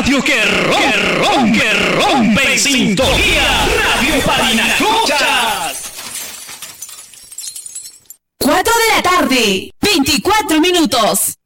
radio que rompe en sintonía. Radio Parinacochas. 4 de la tarde, 24 minutos.